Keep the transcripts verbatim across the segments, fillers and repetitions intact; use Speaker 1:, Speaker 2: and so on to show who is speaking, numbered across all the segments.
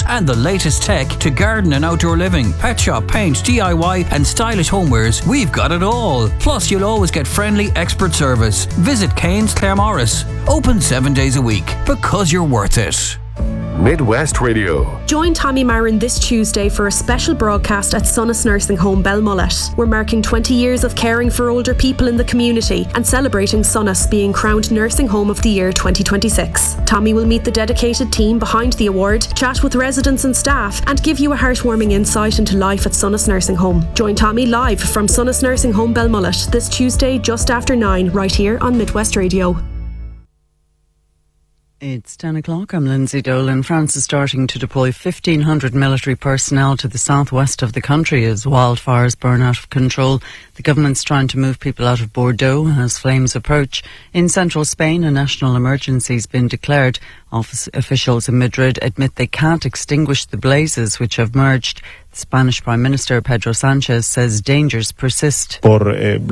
Speaker 1: and the latest tech to garden and outdoor living, pet shop, paint, D I Y and stylish homewares, we've got it all. Plus, you'll always get friendly expert service. Visit Kane's Claremorris. Open seven days a week because you're worth it.
Speaker 2: Midwest Radio.
Speaker 3: Join Tommy Marin this Tuesday for a special broadcast at Sonas Nursing Home Belmullet. We're marking twenty years of caring for older people in the community and celebrating Sonas being crowned Nursing Home of the Year twenty twenty-six. Tommy will meet the dedicated team behind the award, chat with residents and staff, and give you a heartwarming insight into life at Sonas Nursing Home. Join Tommy live from Sonas Nursing Home Belmullet this Tuesday just after nine, right here on Midwest Radio.
Speaker 4: It's ten o'clock. I'm Lindsay Dolan. France is starting to deploy fifteen hundred military personnel to the southwest of the country as wildfires burn out of control. The government's trying to move people out of Bordeaux as flames approach. In central Spain, a national emergency has been declared. Office officials in Madrid admit they can't extinguish the blazes which have merged. The Spanish Prime Minister Pedro Sanchez says dangers persist.
Speaker 5: We're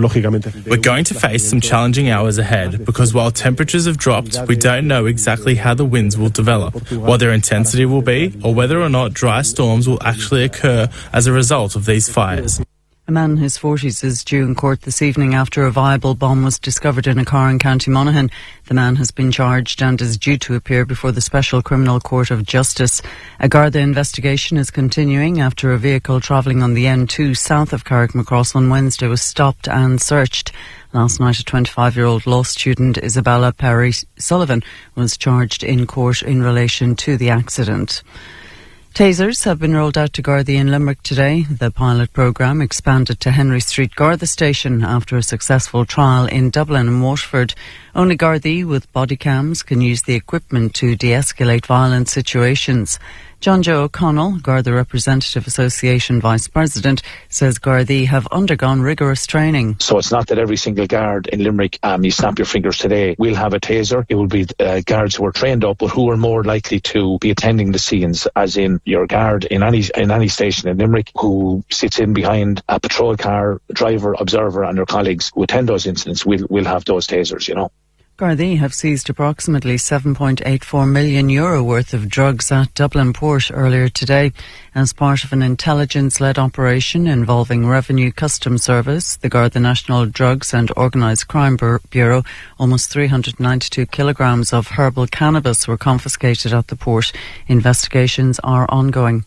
Speaker 5: going to face some challenging hours ahead because while temperatures have dropped, we don't know exactly how the winds will develop, what their intensity will be, or whether or not dry storms will actually occur as a result of these fires.
Speaker 4: A man in his forties is due in court this evening after a viable bomb was discovered in a car in County Monaghan. The man has been charged and is due to appear before the Special Criminal Court of Justice. A Garda investigation is continuing after a vehicle travelling on the N two south of Carrickmacross on Wednesday was stopped and searched. Last night, a twenty-five-year-old law student, Isabella Perry Sullivan, was charged in court in relation to the accident. Tasers have been rolled out to Gardaí in Limerick today. The pilot programme expanded to Henry Street Garda Station after a successful trial in Dublin and Waterford. Only Gardaí with body cams can use the equipment to de-escalate violent situations. John Joe O'Connell, Garda Representative Association Vice President, says Gardaí have undergone rigorous training.
Speaker 6: So it's not that every single guard in Limerick, um, you snap your fingers today, will have a taser. It will be uh, guards who are trained up but who are more likely to be attending the scenes, as in your guard in any in any station in Limerick who sits in behind a patrol car, driver, observer and their colleagues who attend those incidents will, will have those tasers, you know.
Speaker 4: Gardaí have seized approximately seven point eight four million euro worth of drugs at Dublin Port earlier today as part of an intelligence-led operation involving Revenue Customs Service, the Garda National Drugs and Organised Crime Bureau. Almost three hundred ninety-two kilograms of herbal cannabis were confiscated at the port. Investigations are ongoing.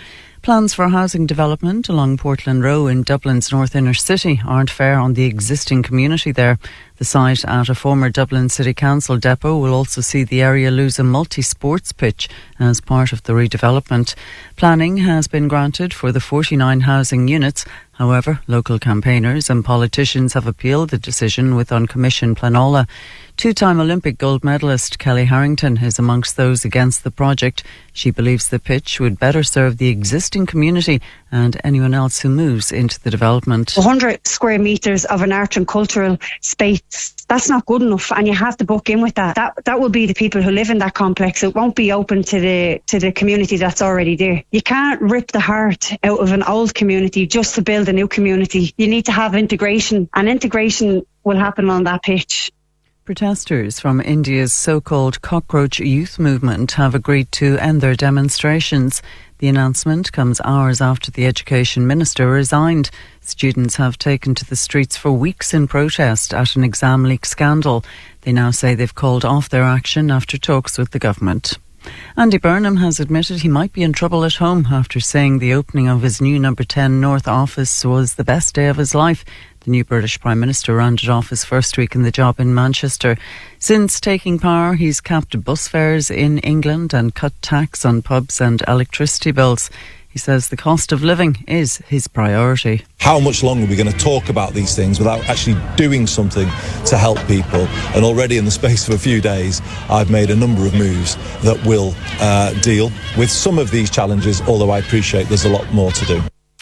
Speaker 4: Plans for housing development along Portland Row in Dublin's North Inner City aren't fair on the existing community there. The site at a former Dublin City Council depot will also see the area lose a multi-sports pitch as part of the redevelopment. Planning has been granted for the forty-nine housing units. However, local campaigners and politicians have appealed the decision with uncommissioned planola. Two-time Olympic gold medalist Kelly Harrington is amongst those against the project. She believes the pitch would better serve the existing community and anyone else who moves into the development.
Speaker 7: one hundred square metres of an art and cultural space, that's not good enough, and you have to book in with that. That that will be the people who live in that complex. It won't be open to the to the community that's already there. You can't rip the heart out of an old community just to build a new community. You need to have integration, and integration will happen on that pitch.
Speaker 4: Protesters from India's so-called cockroach youth movement have agreed to end their demonstrations. The announcement comes hours after the Education Minister resigned. Students have taken to the streets for weeks in protest at an exam leak scandal. They now say they've called off their action after talks with the government. Andy Burnham has admitted he might be in trouble at home after saying the opening of his new Number ten North office was the best day of his life. The new British Prime Minister rounded off his first week in the job in Manchester. Since taking power, he's capped bus fares in England and cut tax on pubs and electricity bills. He says the cost of living is his priority.
Speaker 8: How much longer are we going to talk about these things without actually doing something to help people? And already in the space of a few days, I've made a number of moves that will uh, deal with some of these challenges, although I appreciate there's a lot more to do.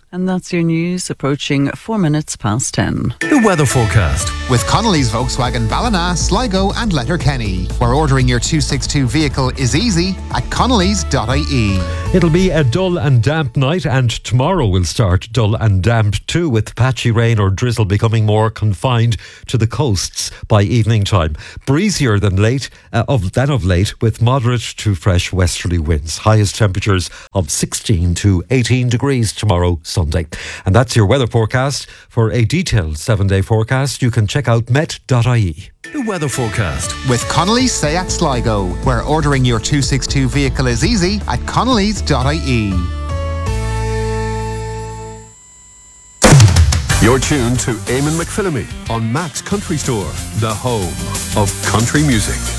Speaker 4: And that's your news, approaching four minutes past ten.
Speaker 9: The weather forecast.
Speaker 10: With Connolly's Volkswagen Ballina, Sligo and Letterkenny, where ordering your two sixty-two vehicle is easy at connellys dot I E.
Speaker 9: It'll be a dull and damp night, and tomorrow will start dull and damp too, with patchy rain or drizzle becoming more confined to the coasts by evening time. Breezier than late uh, of than of late, with moderate to fresh westerly winds. Highest temperatures of sixteen to eighteen degrees tomorrow, Sunday. And that's your weather forecast. For a detailed seven-day forecast, you can check out met dot I E.
Speaker 2: The weather forecast.
Speaker 10: With Connolly's Seat Sligo, where ordering your two sixty-two vehicle is easy at connellys dot I E.
Speaker 2: You're tuned to Eamon McPhillamy on Mac's Country Store, the home of country music.